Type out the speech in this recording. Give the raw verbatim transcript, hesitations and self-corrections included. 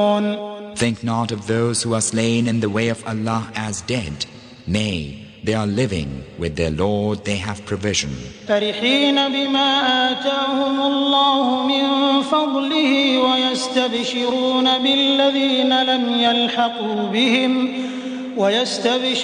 Think not of those who are slain in the way of Allah as dead. Nay, they are living with their Lord, they have provision. فرحين بما آتاهم الله من فضله ويستبشرون بالذين لم يلحقوا بهم ويستبشرون